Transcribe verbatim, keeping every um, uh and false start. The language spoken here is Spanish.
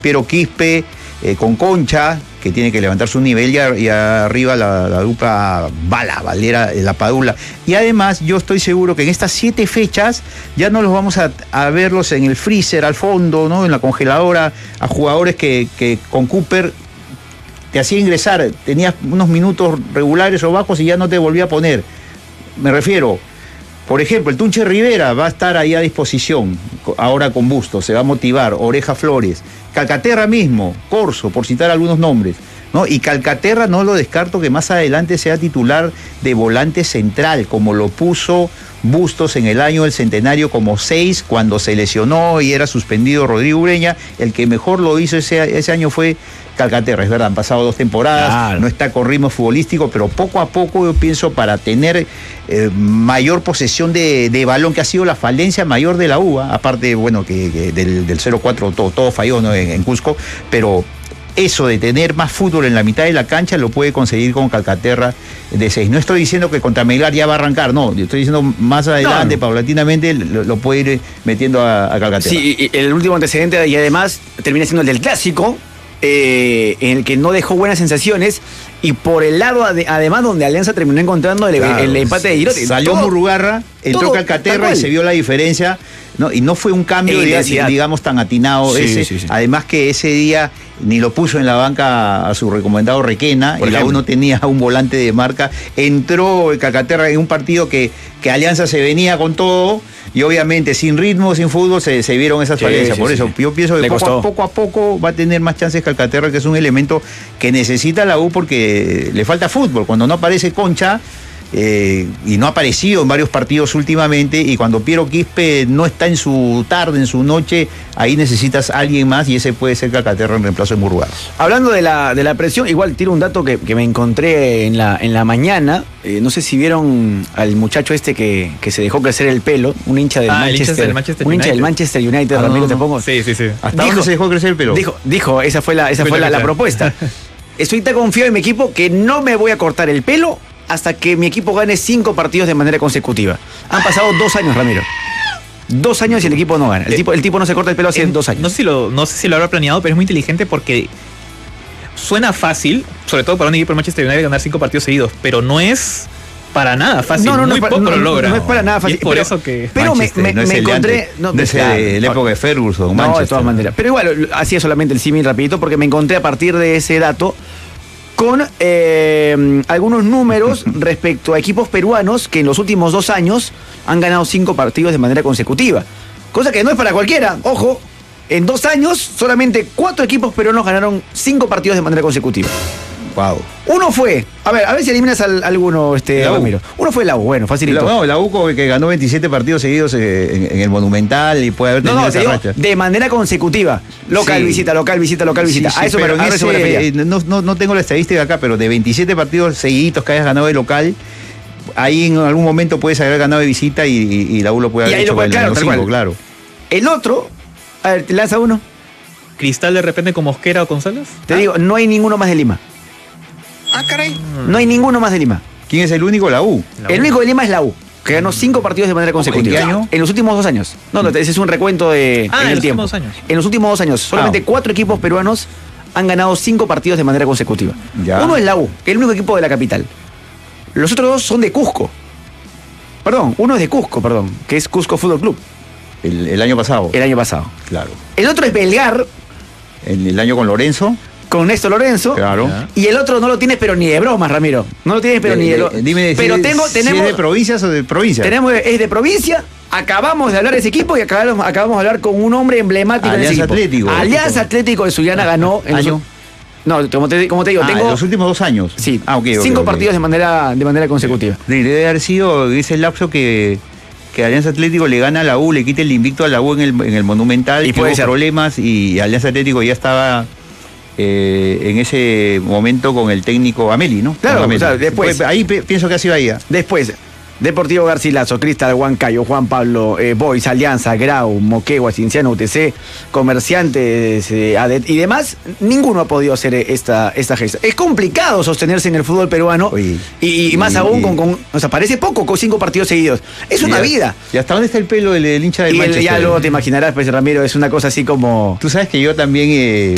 Piero Quispe eh, con Concha, que tiene que levantar su nivel, y, a, y arriba la, la dupla Bala, Valera, La Padula. Y además yo estoy seguro que en estas siete fechas ya no los vamos a, a verlos en el freezer al fondo, ¿no? En la congeladora, a jugadores que, que con Cooper te hacía ingresar, tenías unos minutos regulares o bajos y ya no te volvía a poner. Me refiero, por ejemplo, el Tunche Rivera va a estar ahí a disposición, ahora con Bustos, se va a motivar, Oreja Flores, Calcaterra mismo, Corso, por citar algunos nombres, ¿no? Y Calcaterra no lo descarto que más adelante sea titular de volante central, como lo puso Bustos en el año del centenario como seis, cuando se lesionó y era suspendido Rodrigo Ureña. El que mejor lo hizo ese, ese año fue Calcaterra, es verdad, han pasado dos temporadas, claro. No está con ritmo futbolístico, pero poco a poco yo pienso para tener eh, mayor posesión de, de balón, que ha sido la falencia mayor de la U, ¿eh? Aparte, bueno, que, que del, del cero cuatro todo, todo falló, ¿no? en, en Cusco, pero eso de tener más fútbol en la mitad de la cancha lo puede conseguir con Calcaterra de seis. No estoy diciendo que contra Melgar ya va a arrancar, no, yo estoy diciendo más adelante, no. paulatinamente, lo, lo puede ir metiendo a, a Calcaterra. Sí, y el último antecedente, y además termina siendo el del clásico, eh, en el que no dejó buenas sensaciones, y por el lado ade, además donde Alianza terminó encontrando el, claro, el empate de Girotti. Salió todo, Murrugarra, entró todo, Calcaterra y se vio la diferencia, ¿no? Y no fue un cambio, digamos, digamos, tan atinado sí, ese. Sí, sí. Además que ese día ni lo puso en la banca a su recomendado Requena, y la U no tenía un volante de marca. Entró Calcaterra en un partido que, que Alianza se venía con todo, y obviamente sin ritmo, sin fútbol, se, se vieron esas sí, falencias. Sí, Por sí, eso sí. yo pienso que poco a, poco a poco va a tener más chances Calcaterra, que es un elemento que necesita la U porque le falta fútbol. Cuando no aparece Concha, Eh, y no ha aparecido en varios partidos últimamente, y cuando Piero Quispe no está en su tarde, en su noche, ahí necesitas a alguien más, y ese puede ser Calcaterra en reemplazo de Murrugarra. Hablando de la, de la presión, igual tiro un dato que, que me encontré en la, en la mañana. Eh, no sé si vieron al muchacho este que, que se dejó crecer el pelo, un hincha del ah, Manchester, del Manchester un hincha United. del Manchester United, ah, Ramiro, no, no. te pongo. Sí, sí, sí. ¿Hasta dónde se dejó crecer el pelo? Dijo, dijo esa fue la, esa fue la, la propuesta. Estoy tan confiado en mi equipo que no me voy a cortar el pelo hasta que mi equipo gane cinco partidos de manera consecutiva. Han pasado dos años, Ramiro. Dos años y el equipo no gana. El, eh, tipo, el tipo no se corta el pelo hace eh, dos años. No sé, si lo, no sé si lo habrá planeado, pero es muy inteligente porque suena fácil, sobre todo para un equipo de Manchester United, ganar cinco partidos seguidos, pero no es para nada fácil. No, no, muy no, poco no, lo logra. No es para nada fácil. Y es por pero, eso que... Pero me, me, no es me encontré... No, no es claro, la época de Ferguson, no, Manchester. de todas maneras. Pero igual, hacía solamente el símil rapidito porque me encontré a partir de ese dato con eh, algunos números respecto a equipos peruanos que en los últimos dos años han ganado cinco partidos de manera consecutiva. Cosa que no es para cualquiera. Ojo, en dos años solamente cuatro equipos peruanos ganaron cinco partidos de manera consecutiva. Wow. Uno fue, a ver, a ver si eliminas al, alguno, este, Ramiro. Uno fue la U, bueno, facilito. La, no, la U que ganó veintisiete partidos seguidos en, en el Monumental y puede haber tenido no, no, esa digo, racha. De manera consecutiva. Local, sí. visita, local, visita, local, visita. Sí, sí, a eso pero me, a ese, eso me refería. No, no, no tengo la estadística acá, pero de veintisiete partidos seguidos que hayas ganado de local, ahí en algún momento puedes haber ganado de visita y, y, y la U lo puede haber y hecho lo, con claro, el cinco, claro. El otro, a ver, te lanza uno. ¿Cristal de repente con Mosquera o González? Te ¿Ah? digo, no hay ninguno más de Lima. Ah, caray. No hay ninguno más de Lima. ¿Quién es el único? La U. La U. El único de Lima es la U, que ganó cinco partidos de manera consecutiva. ¿En qué año? En los últimos dos años. No, no, ese es un recuento de ah, en el los tiempo. Últimos años. En los últimos dos años, solamente ah. cuatro equipos peruanos han ganado cinco partidos de manera consecutiva. Ya. Uno es la U, que es el único equipo de la capital. Los otros dos son de Cusco. Perdón, uno es de Cusco, perdón, que es Cusco Fútbol Club. El, el año pasado. El año pasado. Claro. El otro es Belgar. El, el año con Lorenzo. Con Néstor Lorenzo. Claro. Y el otro no lo tienes, pero ni de bromas, Ramiro. No lo tienes, pero de, ni de. de dime, pero si, tengo, si tenemos. ¿Es de provincias o de provincia? Tenemos, es de provincia. Acabamos de hablar de ese equipo y acabamos, acabamos de hablar con un hombre emblemático de ese equipo. Atlético. Alianza Atlético de Sullana ganó en año. Los, no, como te, como te digo, ah, tengo. En los últimos dos años. Sí. Ah, okay, okay, cinco okay. partidos de manera, de manera consecutiva. Debe haber sido ese lapso que. que Alianza Atlético le gana a la U, le quita el invicto a la U en el, en el Monumental, y puede hubo ser. problemas y Alianza Atlético ya estaba eh, en ese momento con el técnico Ameli, ¿no? Claro, Ameli. O sea, después. Pues, ahí pe- pienso que ha sido ahí. Después, Deportivo Garcilaso, Cristal, Huancayo, Juan Pablo, eh, Boys, Alianza, Grau, Moquegua, Cinciano, U T C, Comerciantes eh, Adet y demás, ninguno ha podido hacer esta, esta gesta. Es complicado sostenerse en el fútbol peruano. Oye, y, y más y, aún y, con, con. O sea, parece poco con cinco partidos seguidos. Es una ya, vida. ¿Y hasta dónde está el pelo del, del hincha del y Manchester? el, ya luego te imaginarás, pues, Ramiro, es una cosa así como. Tú sabes que yo también. Eh,